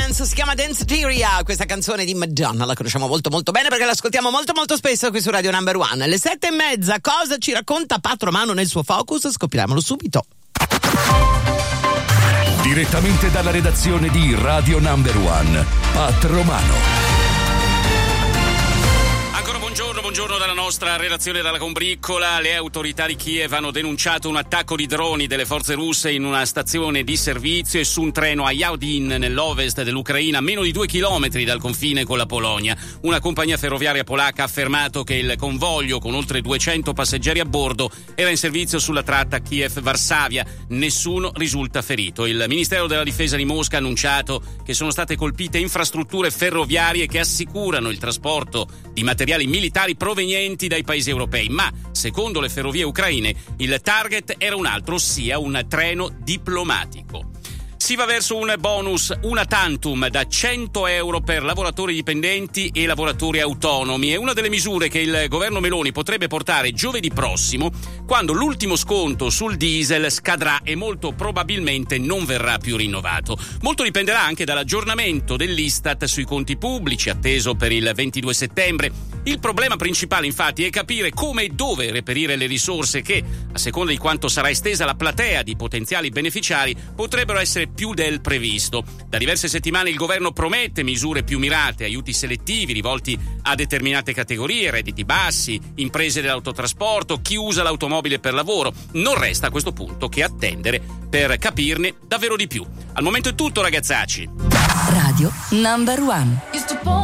Dance, si chiama Danceteria, questa canzone di Madonna, la conosciamo molto molto bene perché l'ascoltiamo molto molto spesso qui su Radio Number One. Alle 7:30, cosa ci racconta Pat Romano nel suo Focus? Scopriamolo subito. Direttamente dalla redazione di Radio Number One, Pat Romano. Buongiorno dalla nostra redazione dalla combriccola. Le autorità di Kiev hanno denunciato un attacco di droni delle forze russe in una stazione di servizio e su un treno a Yaudin, nell'ovest dell'Ucraina, a meno di 2 chilometri dal confine con la Polonia. Una compagnia ferroviaria polacca ha affermato che il convoglio, con oltre 200 passeggeri a bordo, era in servizio sulla tratta Kiev-Varsavia. Nessuno risulta ferito. Il Ministero della Difesa di Mosca ha annunciato che sono state colpite infrastrutture ferroviarie che assicurano il trasporto di materiali militari provenienti dai paesi europei, ma secondo le ferrovie ucraine il target era un altro, ossia un treno diplomatico. Si va verso un bonus una tantum da 100 euro per lavoratori dipendenti e lavoratori autonomi. È una delle misure che il governo Meloni potrebbe portare giovedì prossimo, quando l'ultimo sconto sul diesel scadrà e molto probabilmente non verrà più rinnovato. Molto dipenderà anche dall'aggiornamento dell'Istat sui conti pubblici, atteso per il 22 settembre. Il problema principale, infatti, è capire come e dove reperire le risorse che, a seconda di quanto sarà estesa la platea di potenziali beneficiari, potrebbero essere più del previsto. Da diverse settimane il governo promette misure più mirate, aiuti selettivi rivolti a determinate categorie, redditi bassi, imprese dell'autotrasporto, chi usa l'automobile per lavoro. Non resta a questo punto che attendere per capirne davvero di più. Al momento è tutto, ragazzacci. Radio Number One.